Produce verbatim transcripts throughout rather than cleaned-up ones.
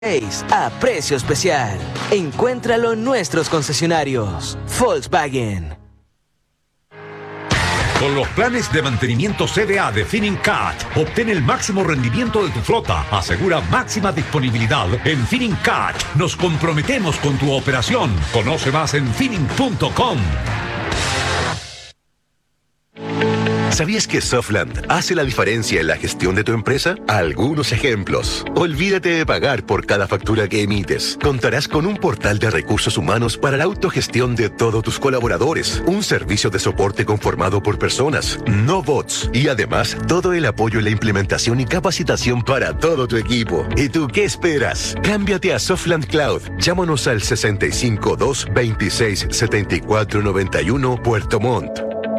a precio especial. Encuéntralo en nuestros concesionarios. Volkswagen. Con los planes de mantenimiento C D A de Finning-Cat, obtén el máximo rendimiento de tu flota. Asegura máxima disponibilidad en Finning-Cat. Nos comprometemos con tu operación. Conoce más en finning punto com. ¿Sabías que Softland hace la diferencia en la gestión de tu empresa? Algunos ejemplos. Olvídate de pagar por cada factura que emites. Contarás con un portal de recursos humanos para la autogestión de todos tus colaboradores. Un servicio de soporte conformado por personas, no bots. Y además, todo el apoyo en la implementación y capacitación para todo tu equipo. ¿Y tú qué esperas? Cámbiate a Softland Cloud. Llámanos al sesenta y cinco, dos, veintiséis, setenta y cuatro, noventa y uno Puerto Montt.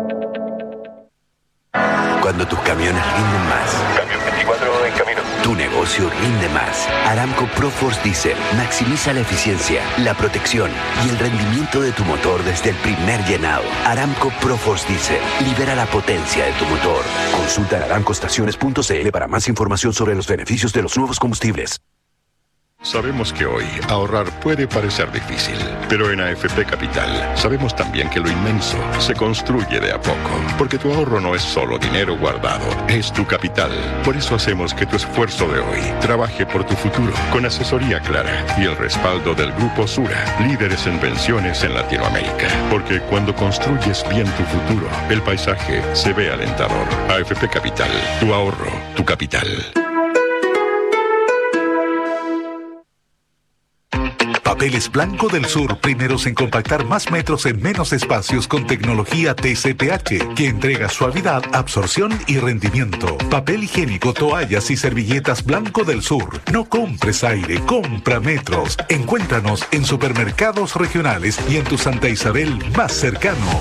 Cuando tus camiones rinden más. Camión veinticuatro en camino. Tu negocio rinde más. Aramco ProForce Diesel maximiza la eficiencia, la protección y el rendimiento de tu motor desde el primer llenado. Aramco ProForce Diesel libera la potencia de tu motor. Consulta en aramco estaciones punto c l para más información sobre los beneficios de los nuevos combustibles. Sabemos que hoy ahorrar puede parecer difícil, pero en A F P Capital sabemos también que lo inmenso se construye de a poco, porque tu ahorro no es solo dinero guardado, es tu capital. Por eso hacemos que tu esfuerzo de hoy trabaje por tu futuro, con asesoría clara y el respaldo del Grupo Sura, líderes en pensiones en Latinoamérica. Porque cuando construyes bien tu futuro, el paisaje se ve alentador. A F P Capital, tu ahorro, tu capital. Papeles Blanco del Sur, primeros en compactar más metros en menos espacios con tecnología T C P H, que entrega suavidad, absorción y rendimiento. Papel higiénico, toallas y servilletas Blanco del Sur. No compres aire, compra metros. Encuéntranos en supermercados regionales y en tu Santa Isabel más cercano.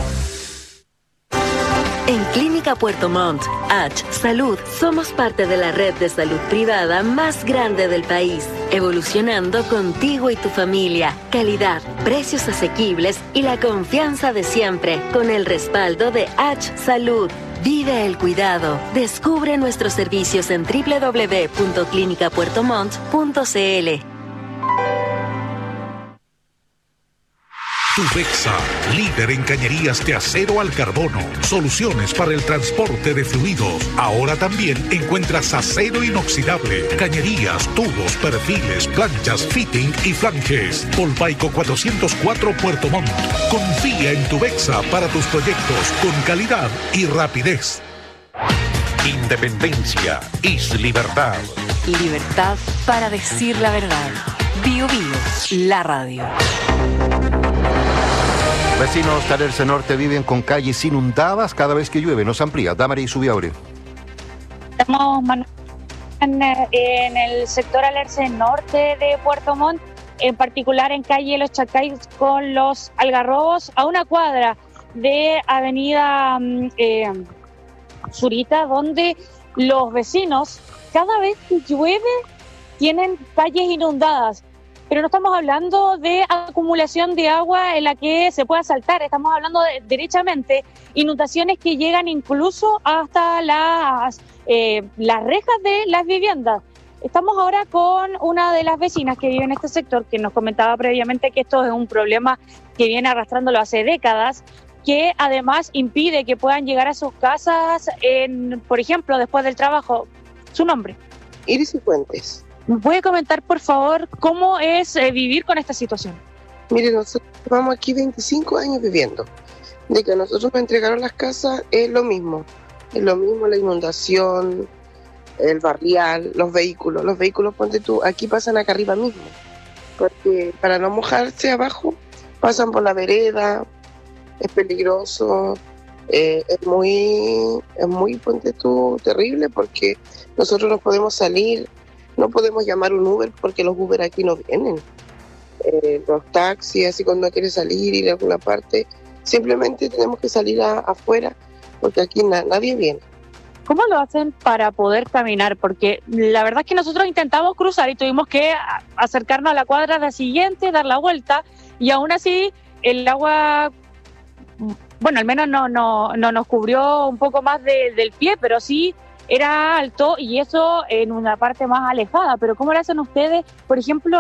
En Clínica Puerto Montt, H Salud, somos parte de la red de salud privada más grande del país, evolucionando contigo y tu familia. Calidad, precios asequibles y la confianza de siempre, con el respaldo de H Salud. Vive el cuidado. Descubre nuestros servicios en doble u doble u doble u punto clínica puerto montt punto c l. Tubexa, líder en cañerías de acero al carbono, soluciones para el transporte de fluidos. Ahora también encuentras acero inoxidable, cañerías, tubos, perfiles, planchas, fitting y flanges. Polpaico cuatrocientos cuatro Puerto Montt. Confía en Tubexa para tus proyectos con calidad y rapidez. Independencia es libertad. Libertad para decir la verdad. Bio Bio, la radio. Vecinos de Alerce Norte viven con calles inundadas cada vez que llueve. Nos amplía. Damaris Subiaure. Estamos en, en el sector Alerce Norte de Puerto Montt, en particular en calle Los Chacáis con los Algarrobos, a una cuadra de avenida eh, Zurita, donde los vecinos, cada vez que llueve, tienen calles inundadas. Pero no estamos hablando de acumulación de agua en la que se pueda saltar, estamos hablando de, derechamente, inundaciones que llegan incluso hasta las, eh, las rejas de las viviendas. Estamos ahora con una de las vecinas que vive en este sector, que nos comentaba previamente que esto es un problema que viene arrastrándolo hace décadas, que además impide que puedan llegar a sus casas, en, por ejemplo, después del trabajo. ¿Su nombre? Iris Fuentes. ¿Me puede comentar, por favor, cómo es eh, vivir con esta situación? Mire, nosotros llevamos aquí veinticinco años viviendo. De que a nosotros nos entregaron las casas es lo mismo. Es lo mismo la inundación, el barrial, los vehículos. Los vehículos, ponte tú, aquí pasan acá arriba mismo. Porque para no mojarse abajo, pasan por la vereda, es peligroso, eh, es muy, es muy, ponte tú, terrible, porque nosotros no podemos salir. No podemos llamar un Uber porque los Uber aquí no vienen. Eh, los taxis, así cuando uno quiere salir, ir a alguna parte, simplemente tenemos que salir a, afuera porque aquí na, nadie viene. ¿Cómo lo hacen para poder caminar? Porque la verdad es que nosotros intentamos cruzar y tuvimos que acercarnos a la cuadra de la siguiente, dar la vuelta, y aún así el agua, bueno, al menos no, no, no nos cubrió un poco más de, del pie, pero sí era alto y eso en una parte más alejada, pero ¿cómo lo hacen ustedes, por ejemplo,